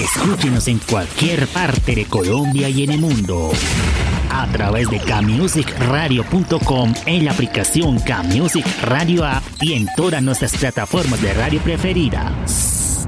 Escúchenos en cualquier parte de Colombia y en el mundo a través de kmusicradio.com, en la aplicación Kmusic Radio App y en todas nuestras plataformas de radio preferidas.